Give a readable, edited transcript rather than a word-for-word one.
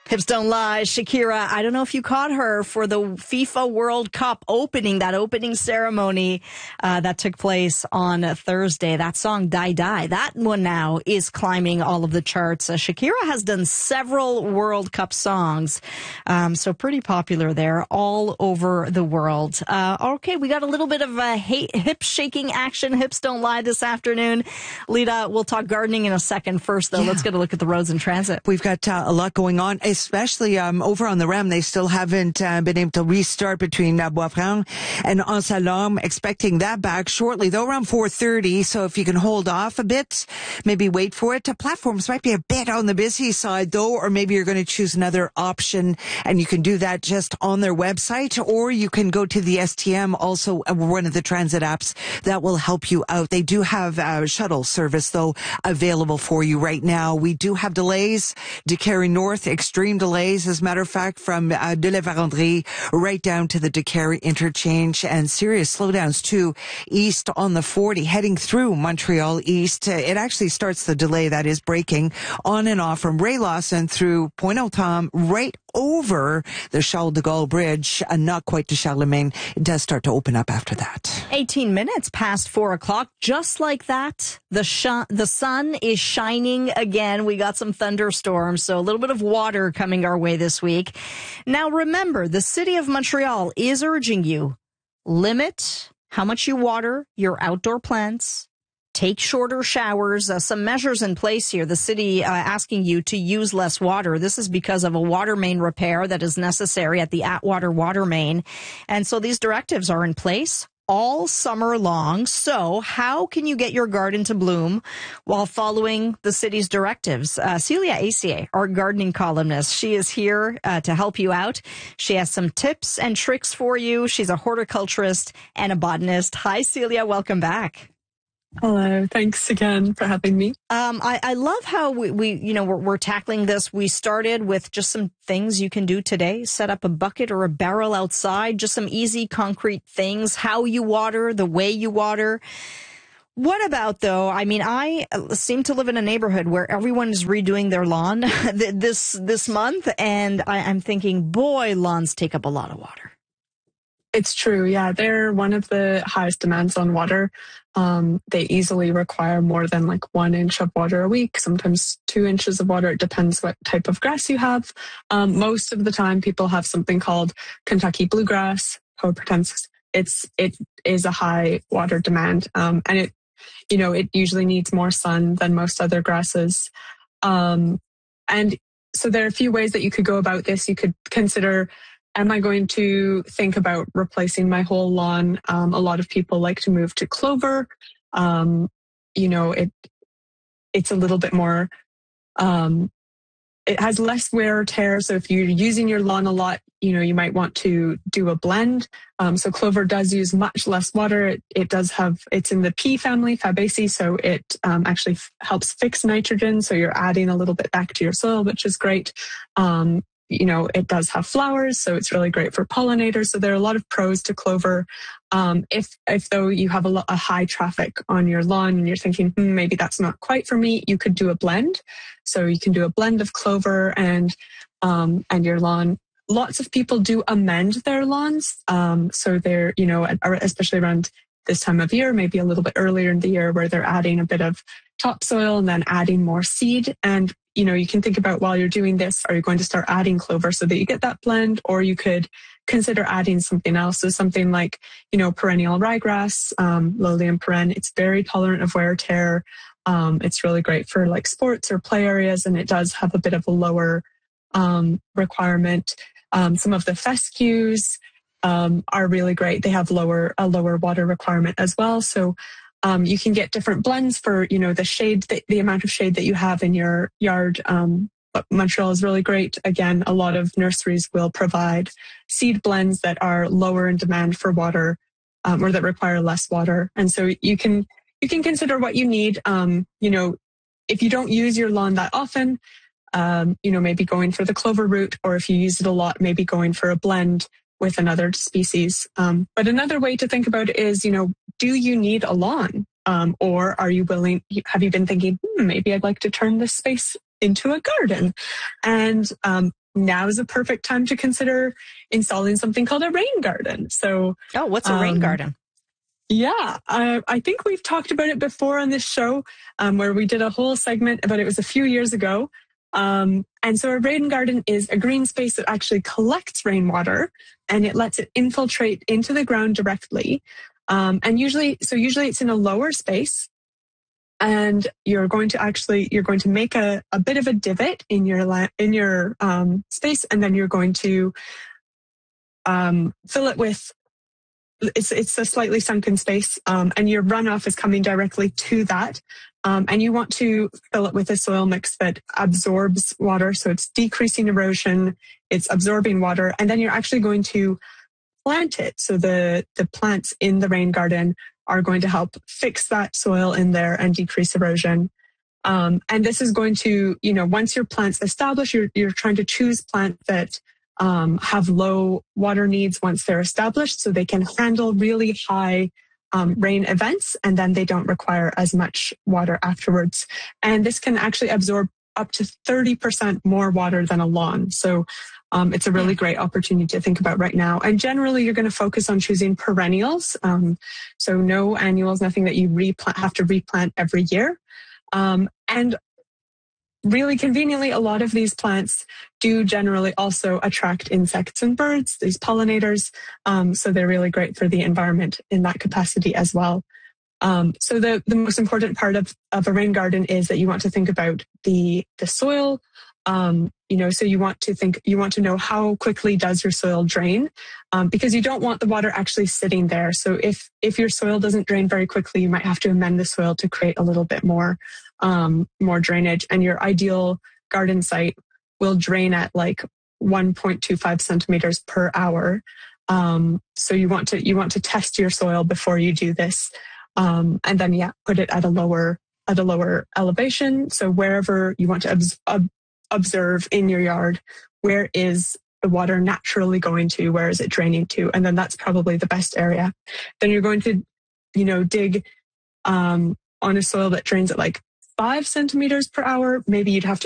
Hips Don't Lie, Shakira. I don't know if you caught her for the FIFA World Cup opening, that opening ceremony that took place on Thursday. That song, Die Die, that one now is climbing all of the charts. Shakira has done several World Cup songs, so pretty popular there all over the world. Okay, we got a little bit of hip-shaking action, Hips Don't Lie this afternoon. Lita, we'll talk gardening in a second. First, though, let's get a look at the roads and transit. We've got a lot going on, especially over on the REM. They still haven't been able to restart between Boisfranc and Anse-à-Laume. Expecting that back shortly, though, around 4:30. So if you can hold off a bit, maybe wait for it. Platforms might be a bit on the busy side, though, or maybe you're going to choose another option, and you can do that just on their website, or you can go to the STM, also one of the transit apps that will help you out. They do have shuttle service, though, available for you right now. We do have delays. Décarie North, extreme delays, as a matter of fact, from de la Vérendrye right down to the Décarie interchange, and serious slowdowns too east on the 40 heading through Montreal East. It actually starts the delay that is breaking on and off from Ray Lawson through Pointe-aux-Trembles right over the Charles de Gaulle Bridge, not quite to Charlemagne. It does start to open up after that. 18 minutes past 4 o'clock. Just like that, the sun is shining again. We got some thunderstorms, so a little bit of water coming our way this week. Now remember, the city of Montreal is urging you, limit how much you water your outdoor plants. Take shorter showers. Some measures in place here. The city asking you to use less water. This is because of a water main repair that is necessary at the Atwater water main. And so these directives are in place all summer long. So how can you get your garden to bloom while following the city's directives? Celia Acier, our gardening columnist, she is here to help you out. She has some tips and tricks for you. She's a horticulturist and a botanist. Hi, Celia. Welcome back. Hello. Thanks again for having me. I love how we're tackling this. We started with just some things you can do today. Set up a bucket or a barrel outside, just some easy concrete things, how you water, the way you water. What about, though, I seem to live in a neighborhood where everyone is redoing their lawn this month, and I'm thinking, boy, lawns take up a lot of water. It's true. Yeah, they're one of the highest demands on water. They easily require more than 1 inch of water a week, sometimes 2 inches of water. It depends what type of grass you have. Most of the time, people have something called Kentucky bluegrass, Poa-pratensis. It is a high water demand, and it usually needs more sun than most other grasses. And so there are a few ways that you could go about this. You could consider, am I going to think about replacing my whole lawn? A lot of people like to move to clover. It's a little bit more, it has less wear or tear. So if you're using your lawn a lot, you might want to do a blend. So clover does use much less water. It's in the pea family, Fabaceae. So it actually helps fix nitrogen. So you're adding a little bit back to your soil, which is great. It does have flowers, so it's really great for pollinators. So there are a lot of pros to clover. If though you have a high traffic on your lawn and you're thinking, maybe that's not quite for me, you could do a blend. So you can do a blend of clover and your lawn. Lots of people do amend their lawns. So they're, especially around this time of year, maybe a little bit earlier in the year, where they're adding a bit of topsoil and then adding more seed. And you can think about, while you're doing this, are you going to start adding clover so that you get that blend? Or you could consider adding something else. So something like, perennial ryegrass, Lolium peren. It's very tolerant of wear or tear. It's really great for sports or play areas, and it does have a bit of a lower requirement. Some of the fescues are really great. They have a lower water requirement as well. So you can get different blends for, the shade, the amount of shade that you have in your yard. But Montreal is really great. Again, a lot of nurseries will provide seed blends that are lower in demand for water, or that require less water. And so you can consider what you need. If you don't use your lawn that often, maybe going for the clover route, or if you use it a lot, maybe going for a blend with another species. But another way to think about it is, do you need a lawn? Or have you been thinking, maybe I'd like to turn this space into a garden? And now is a perfect time to consider installing something called a rain garden. So, what's a rain garden? Yeah, I think we've talked about it before on this show, where we did a whole segment about it. Was a few years ago. And so a rain garden is a green space that actually collects rainwater and it lets it infiltrate into the ground directly. And usually it's in a lower space, and you're going to make a bit of a divot in your space, and then you're going to fill it with. It's a slightly sunken space, and your runoff is coming directly to that. And you want to fill it with a soil mix that absorbs water, so it's decreasing erosion, it's absorbing water, and then you're actually going to plant it. So the plants in the rain garden are going to help fix that soil in there and decrease erosion. And this is going to, once your plant's established, you're trying to choose plants that have low water needs once they're established, so they can handle really high rain events, and then they don't require as much water afterwards. And this can actually absorb up to 30% more water than a lawn. So it's a really great opportunity to think about right now. And generally, you're going to focus on choosing perennials. So no annuals, nothing that you have to replant every year. And really conveniently, a lot of these plants do generally also attract insects and birds, these pollinators. So they're really great for the environment in that capacity as well. So the most important part of a rain garden is that you want to think about the soil. So you want to know how quickly does your soil drain, because you don't want the water actually sitting there. So if your soil doesn't drain very quickly, you might have to amend the soil to create a little bit more drainage. And your ideal garden site will drain at like 1.25 centimeters per hour. So you want to test your soil before you do this, and then put it at a lower elevation. So wherever you want to observe in your yard, where is the water naturally going to? Where is it draining to? And then that's probably the best area. Then you're going to, dig on a soil that drains at like 5 centimeters per hour. Maybe you'd have to